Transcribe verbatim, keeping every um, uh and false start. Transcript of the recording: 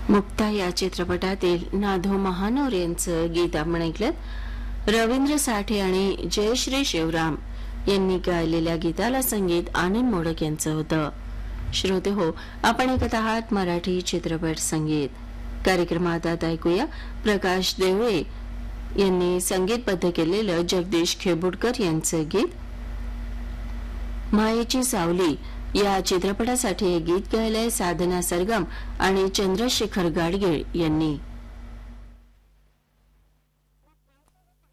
मुक्ता या चित्रपटातील नाधो महानोर यांचं गीत आपण ऐकलं. रवींद्र साठे आणि जयश्री शिवराम यांनी गायलेल्या गीताला संगीत आनंद मोडक यांचं होतं. श्रोते हो, आपण ऐकत आहात मराठी चित्रपट संगीत कार्यक्रमात. आता ऐकूया प्रकाश देवळे यांनी संगीतबद्ध केलेलं जगदीश खेबुडकर यांचं गीत. मायेची सावली या चित्रपटासाठी हे गीत गायलंय साधना सरगम आणि चंद्रशेखर गाडगीळ यांनी.